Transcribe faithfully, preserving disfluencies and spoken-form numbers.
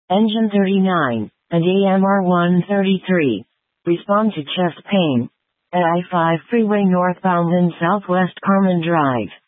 Engine thirty-nine, and A M R one thirty-three. Respond to chest pain. At I five freeway northbound in Southwest Carmen Drive.